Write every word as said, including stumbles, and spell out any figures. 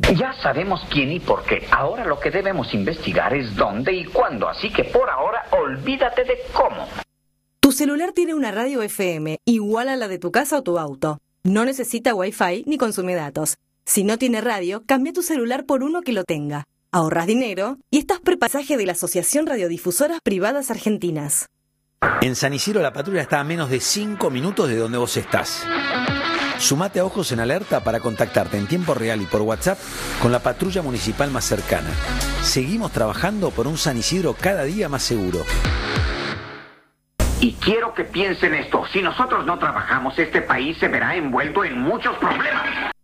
Ya sabemos quién y por qué. Ahora lo que debemos investigar es dónde y cuándo. Así que por ahora, olvídate de cómo. Tu celular tiene una radio F M igual a la de tu casa o tu auto. No necesita Wi-Fi ni consume datos. Si no tiene radio, cambia tu celular por uno que lo tenga. Ahorras dinero y estás prepasaje de la Asociación Radiodifusoras Privadas Argentinas. En San Isidro la patrulla está a menos de cinco minutos de donde vos estás. Sumate a Ojos en Alerta para contactarte en tiempo real y por WhatsApp con la patrulla municipal más cercana. Seguimos trabajando por un San Isidro cada día más seguro. Y quiero que piensen esto. Si nosotros no trabajamos, este país se verá envuelto en muchos problemas.